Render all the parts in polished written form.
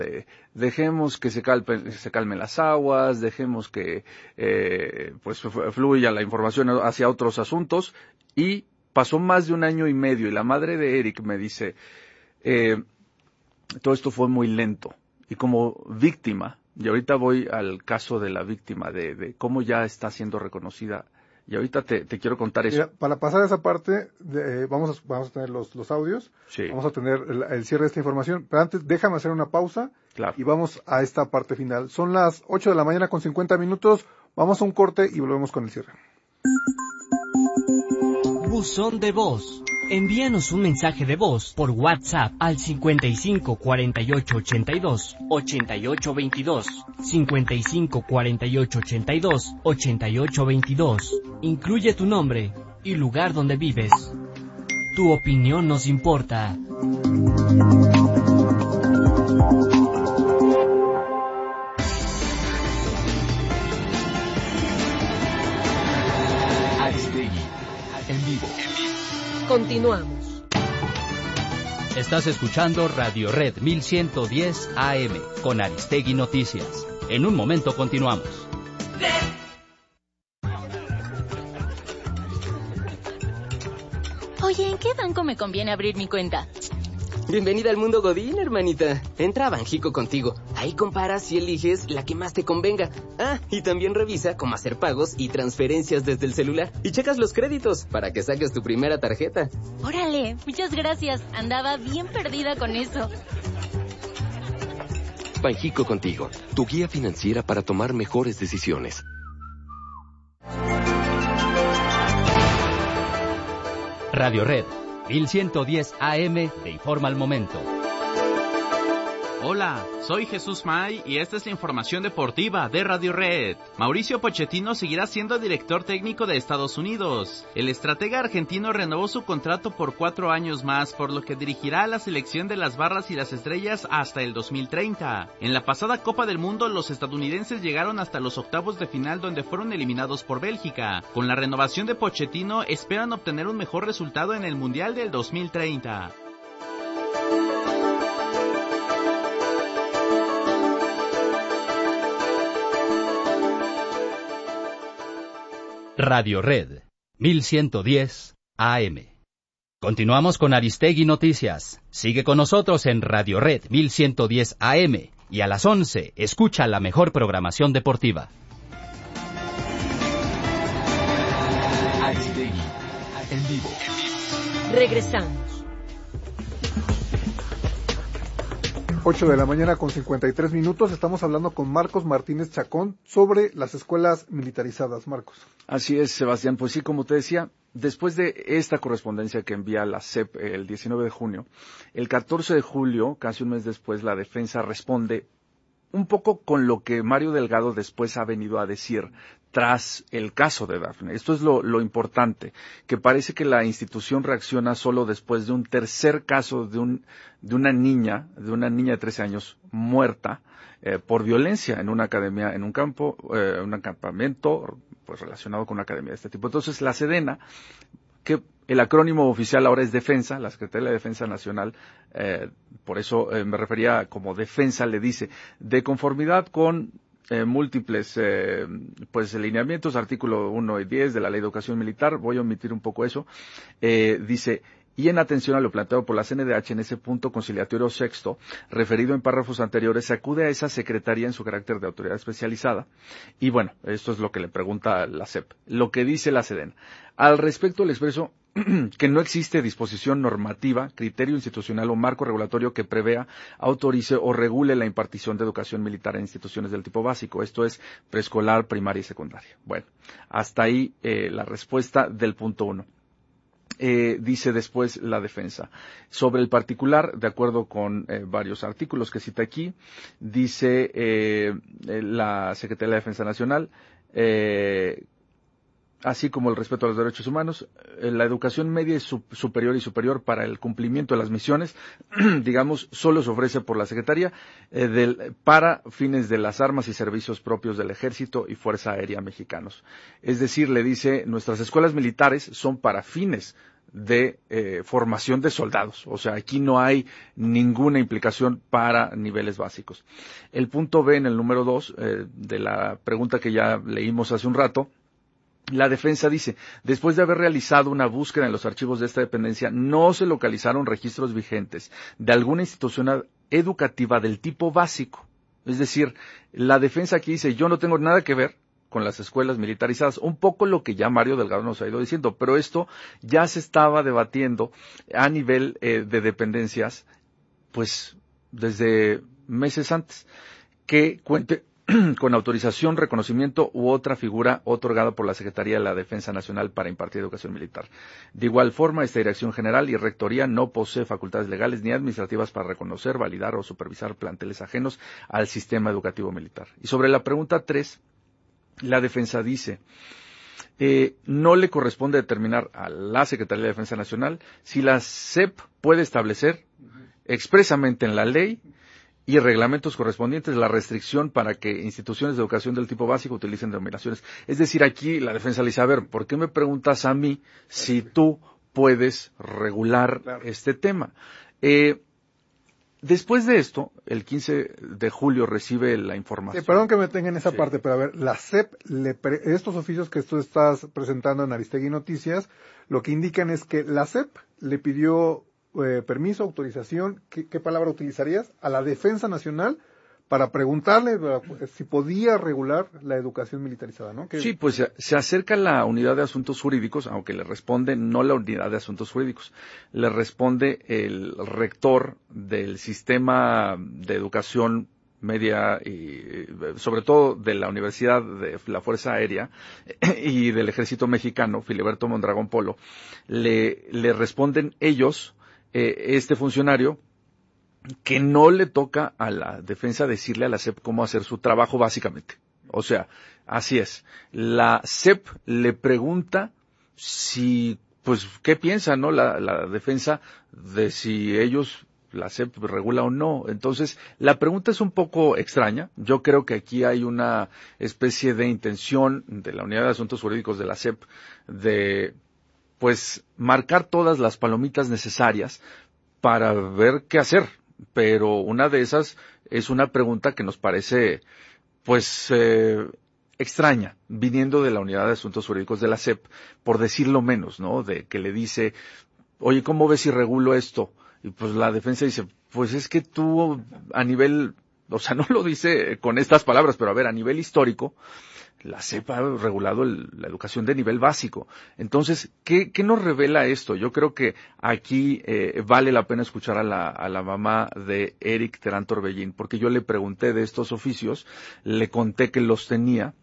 Dejemos que se calmen las aguas, dejemos que pues fluya la información hacia otros asuntos, y pasó más de 1 año y medio y la madre de Eric me dice, todo esto fue muy lento, y como víctima, y ahorita voy al caso de la víctima, de cómo ya está siendo reconocida, y ahorita te quiero contar eso. Mira, para pasar a esa parte, vamos a tener los audios, Sí. Vamos a tener el cierre de esta información, pero antes déjame hacer una pausa, Claro. Y vamos a esta parte final. Son las 8:50 a.m, vamos a un corte y volvemos con el cierre. Buzón de voz. Envíanos un mensaje de voz por WhatsApp al 55 48 82 88 22, 55 48 82 88 22. Incluye tu nombre y lugar donde vives. Tu opinión nos importa. Aristegui, en vivo. Continuamos. Estás escuchando Radio Red 1110 AM con Aristegui Noticias. En un momento continuamos. Oye, ¿en qué banco me conviene abrir mi cuenta? Bienvenida al mundo Godín, hermanita. Entra a Banjico contigo. Ahí comparas y eliges la que más te convenga. Ah, y también revisa cómo hacer pagos y transferencias desde el celular. Y checas los créditos para que saques tu primera tarjeta. Órale, muchas gracias. Andaba bien perdida con eso. Banjico contigo, tu guía financiera para tomar mejores decisiones. Radio Red 1110 AM te informa al momento. Hola, soy Jesús May y esta es la información deportiva de Radio Red. Mauricio Pochettino seguirá siendo director técnico de Estados Unidos. El estratega argentino renovó su contrato por 4 años más, por lo que dirigirá a la selección de las barras y las estrellas hasta el 2030. En la pasada Copa del Mundo, los estadounidenses llegaron hasta los octavos de final, donde fueron eliminados por Bélgica. Con la renovación de Pochettino, esperan obtener un mejor resultado en el Mundial del 2030. Radio Red 1110 AM. Continuamos con Aristegui Noticias. Sigue con nosotros en Radio Red 1110 AM y a las 11 escucha la mejor programación deportiva. Aristegui, en vivo. Regresamos. 8:53 a.m. Estamos hablando con Marcos Martínez Chacón sobre las escuelas militarizadas. Marcos. Así es, Sebastián. Pues sí, como te decía, después de esta correspondencia que envía la SEP el 19 de junio, el 14 de julio, casi un mes después, la defensa responde un poco con lo que Mario Delgado después ha venido a decir tras el caso de Dafne. Esto es lo importante, que parece que la institución reacciona solo después de un tercer caso de una niña de 13 años muerta por violencia en una academia, en un campamento pues relacionado con una academia de este tipo. Entonces la Sedena, que el acrónimo oficial ahora es Defensa, la Secretaría de Defensa Nacional, por eso me refería como Defensa, le dice, de conformidad con múltiples pues lineamientos, artículo 1 y 10 de la Ley de Educación Militar, voy a omitir un poco eso, dice, y en atención a lo planteado por la CNDH en ese punto conciliatorio sexto, referido en párrafos anteriores, se acude a esa secretaría en su carácter de autoridad especializada. Y bueno, esto es lo que le pregunta la SEP. Lo que dice la Sedena. Al respecto, le expreso que no existe disposición normativa, criterio institucional o marco regulatorio que prevea, autorice o regule la impartición de educación militar en instituciones del tipo básico, esto es preescolar, primaria y secundaria. Bueno, hasta ahí la respuesta del punto 1. Dice después la defensa. Sobre el particular, de acuerdo con varios artículos que cita aquí, dice la Secretaría de Defensa Nacional, así como el respeto a los derechos humanos, la educación media y superior para el cumplimiento de las misiones, digamos, solo se ofrece por la Secretaría para fines de las armas y servicios propios del Ejército y Fuerza Aérea mexicanos. Es decir, le dice, nuestras escuelas militares son para fines de formación de soldados. O sea, aquí no hay ninguna implicación para niveles básicos. El punto B en el número 2 de la pregunta que ya leímos hace un rato, la defensa dice, después de haber realizado una búsqueda en los archivos de esta dependencia, no se localizaron registros vigentes de alguna institución educativa del tipo básico. Es decir, la defensa aquí dice, yo no tengo nada que ver con las escuelas militarizadas, un poco lo que ya Mario Delgado nos ha ido diciendo, pero esto ya se estaba debatiendo a nivel de dependencias, pues desde meses antes, que cuente con autorización, reconocimiento u otra figura otorgada por la Secretaría de la Defensa Nacional para impartir educación militar. De igual forma, esta Dirección General y Rectoría no posee facultades legales ni administrativas para reconocer, validar o supervisar planteles ajenos al sistema educativo militar. Y sobre la pregunta 3, la defensa dice, no le corresponde determinar a la Secretaría de Defensa Nacional si la SEP puede establecer expresamente en la ley y reglamentos correspondientes la restricción para que instituciones de educación del tipo básico utilicen denominaciones. Es decir, aquí la defensa le dice, a ver, ¿por qué me preguntas a mí si tú puedes regular este tema? Después de esto, el 15 de julio recibe la información. Perdón que me tenga en esa parte, pero a ver, la SEP, estos oficios que tú estás presentando en Aristegui Noticias, lo que indican es que la SEP le pidió permiso, autorización, ¿qué palabra utilizarías? A la Defensa Nacional para preguntarle si podía regular la educación militarizada, ¿no? Sí, pues se acerca la unidad de asuntos jurídicos, aunque le responde no la unidad de asuntos jurídicos, le responde el rector del sistema de educación media y sobre todo de la Universidad de la Fuerza Aérea y del Ejército Mexicano, Filiberto Mondragón Polo, le responden ellos, este funcionario, que no le toca a la defensa decirle a la SEP cómo hacer su trabajo básicamente. O sea, así es. La SEP le pregunta si, pues, ¿qué piensa, no? La defensa de si ellos, la SEP regula o no. Entonces, la pregunta es un poco extraña. Yo creo que aquí hay una especie de intención de la Unidad de Asuntos Jurídicos de la SEP de, pues, marcar todas las palomitas necesarias para ver qué hacer. Pero una de esas es una pregunta que nos parece, pues, extraña, viniendo de la Unidad de Asuntos Jurídicos de la SEP, por decirlo menos, ¿no? De que le dice, oye, ¿cómo ves si regulo esto? Y pues la defensa dice, pues es que tú a nivel, o sea, no lo dice con estas palabras, pero a ver, a nivel histórico, la SEP ha regulado la educación de nivel básico. Entonces, ¿qué nos revela esto? Yo creo que aquí vale la pena escuchar a la mamá de Eric Terán Torbellín, porque yo le pregunté de estos oficios, le conté que los tenía,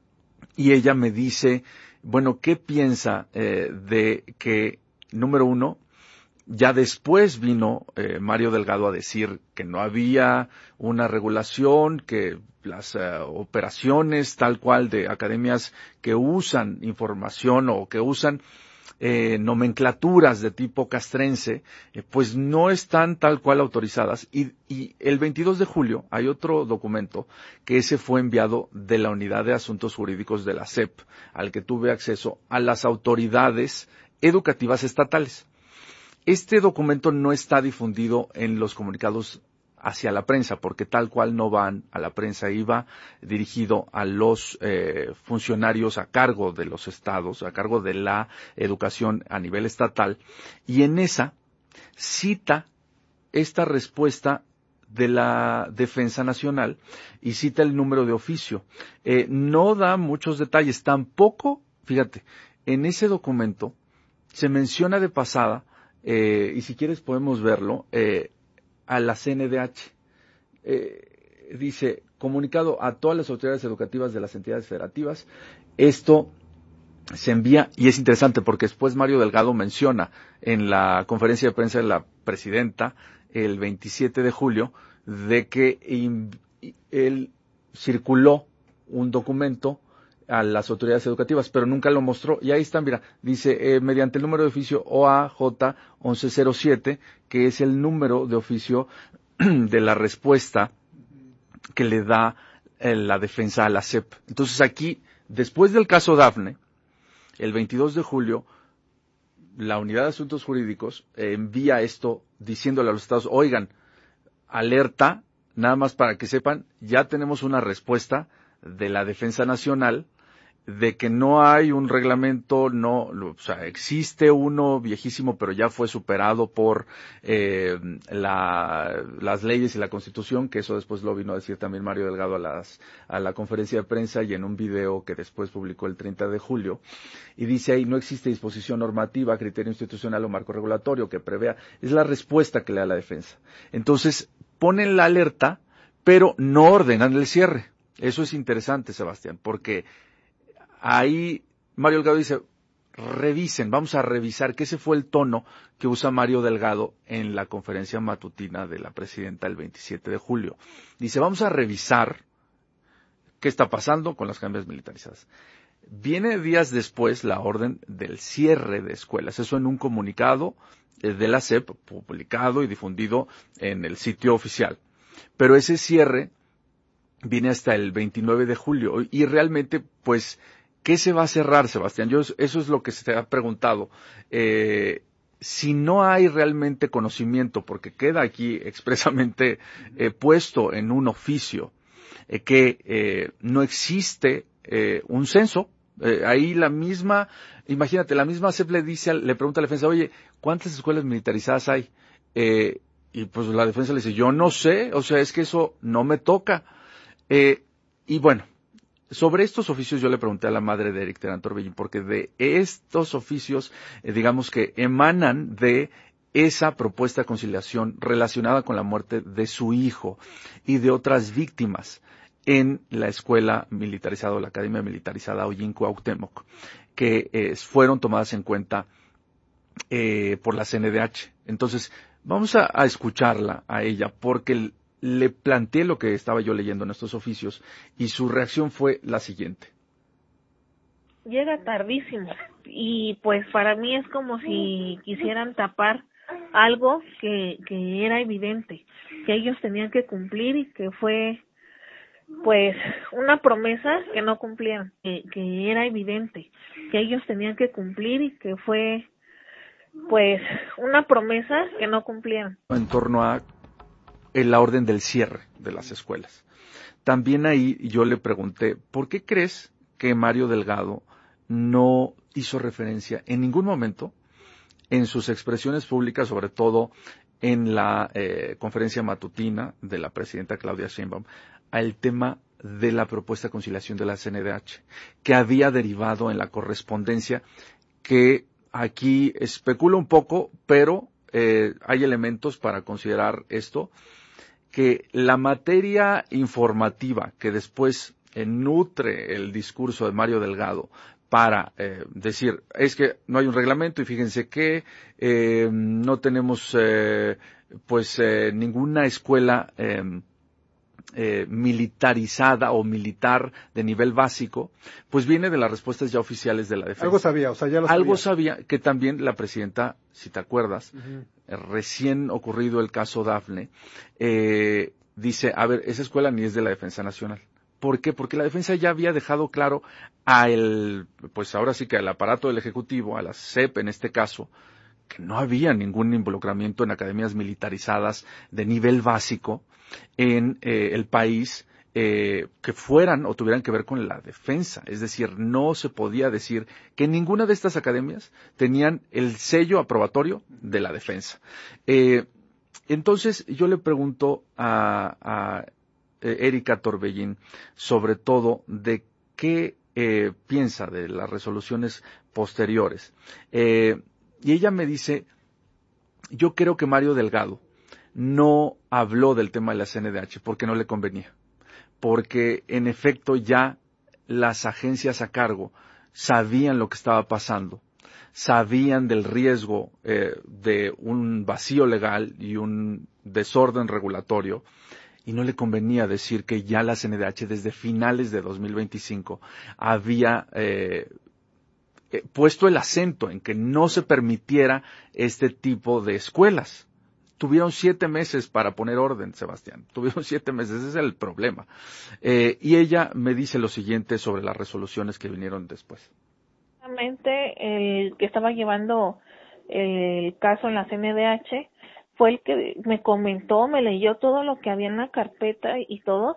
y ella me dice, bueno, ¿qué piensa de que, número uno, ya después vino Mario Delgado a decir que no había una regulación, que las operaciones tal cual de academias que usan información o que usan nomenclaturas de tipo castrense, pues no están tal cual autorizadas. Y el 22 de julio hay otro documento que ese fue enviado de la Unidad de Asuntos Jurídicos de la SEP, al que tuve acceso a las autoridades educativas estatales. Este documento no está difundido en los comunicados hacia la prensa, porque tal cual no van a la prensa, iba dirigido a los funcionarios a cargo de los estados, a cargo de la educación a nivel estatal, y en esa cita esta respuesta de la Defensa Nacional y cita el número de oficio. No da muchos detalles, tampoco, fíjate, en ese documento se menciona de pasada, y si quieres podemos verlo, a la CNDH. Dice, comunicado a todas las autoridades educativas de las entidades federativas, esto se envía, y es interesante porque después Mario Delgado menciona en la conferencia de prensa de la presidenta el 27 de julio de que él circuló un documento a las autoridades educativas, pero nunca lo mostró. Y ahí está, mira, dice, mediante el número de oficio OAJ 1107, que es el número de oficio de la respuesta que le da la defensa a la SEP. Entonces aquí, después del caso Dafne, el 22 de julio, la Unidad de Asuntos Jurídicos envía esto diciéndole a los estados, oigan, alerta, nada más para que sepan, ya tenemos una respuesta de la Defensa Nacional de que no hay un reglamento, o sea, existe uno viejísimo, pero ya fue superado por las leyes y la Constitución, que eso después lo vino a decir también Mario Delgado a la conferencia de prensa y en un video que después publicó el 30 de julio, y dice ahí, no existe disposición normativa, criterio institucional o marco regulatorio que prevea, es la respuesta que le da la defensa. Entonces, ponen la alerta, pero no ordenan el cierre. Eso es interesante, Sebastián, porque ahí Mario Delgado dice, revisen, vamos a revisar, que ese fue el tono que usa Mario Delgado en la conferencia matutina de la presidenta el 27 de julio. Dice, vamos a revisar qué está pasando con las academias militarizadas. Viene días después la orden del cierre de escuelas, eso en un comunicado de la SEP, publicado y difundido en el sitio oficial. Pero ese cierre viene hasta el 29 de julio y realmente, pues, ¿qué se va a cerrar, Sebastián? Eso es lo que se te ha preguntado. Si no hay realmente conocimiento, porque queda aquí expresamente puesto en un oficio que no existe un censo, ahí imagínate, la misma SEP le pregunta a la defensa, oye, ¿cuántas escuelas militarizadas hay? Y pues la defensa le dice, yo no sé, o sea, es que eso no me toca. Y bueno, sobre estos oficios yo le pregunté a la madre de Eric Terán Torbellín, porque de estos oficios, digamos que emanan de esa propuesta de conciliación relacionada con la muerte de su hijo y de otras víctimas en la escuela militarizada o la academia militarizada Oyinco Cuauhtémoc, que fueron tomadas en cuenta por la CNDH. Entonces, vamos a escucharla a ella, porque le planteé lo que estaba yo leyendo en estos oficios y su reacción fue la siguiente. Llega tardísimo y pues para mí es como si quisieran tapar algo que era evidente, que ellos tenían que cumplir y que fue pues una promesa que no cumplieron, que era evidente, que ellos tenían que cumplir y que fue pues una promesa que no cumplieron. En torno a la orden del cierre de las escuelas. También ahí yo le pregunté, ¿por qué crees que Mario Delgado no hizo referencia en ningún momento en sus expresiones públicas, sobre todo en la conferencia matutina de la presidenta Claudia Sheinbaum, al tema de la propuesta de conciliación de la CNDH, que había derivado en la correspondencia, que aquí especulo un poco, pero hay elementos para considerar esto, que la materia informativa que después nutre el discurso de Mario Delgado para decir, es que no hay un reglamento y fíjense que no tenemos ninguna escuela militarizada o militar de nivel básico, pues viene de las respuestas ya oficiales de la defensa. Algo sabía, o sea, ya lo sabía. Algo sabía, que también la presidenta, si te acuerdas, recién ocurrido el caso Dafne, dice, a ver, esa escuela ni es de la Defensa Nacional. ¿Por qué? Porque la defensa ya había dejado claro pues ahora sí que al aparato del Ejecutivo, a la SEP en este caso, que no había ningún involucramiento en academias militarizadas de nivel básico en el país que fueran o tuvieran que ver con la defensa. Es decir, no se podía decir que ninguna de estas academias tenían el sello aprobatorio de la defensa. Entonces yo le pregunto a Erika Torbellín sobre todo de qué piensa de las resoluciones posteriores. Y ella me dice, yo creo que Mario Delgado no habló del tema de la CNDH porque no le convenía, porque en efecto ya las agencias a cargo sabían lo que estaba pasando, sabían del riesgo de un vacío legal y un desorden regulatorio, y no le convenía decir que ya la CNDH desde finales de 2025 había puesto el acento en que no se permitiera este tipo de escuelas. Tuvieron 7 meses para poner orden, Sebastián. Tuvieron 7 meses, ese es el problema. Y ella me dice lo siguiente sobre las resoluciones que vinieron después. El que estaba llevando el caso en la CNDH fue el que me comentó, me leyó todo lo que había en la carpeta y todo,